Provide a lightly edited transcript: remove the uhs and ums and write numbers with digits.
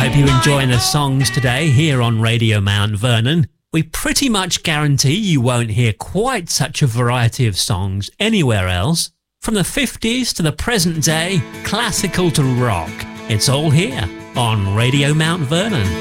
hope you're enjoying the songs today here on Radio Mount Vernon. We pretty much guarantee you won't hear quite such a variety of songs anywhere else. From the 50s to the present day, classical to rock, it's all here on Radio Mount Vernon.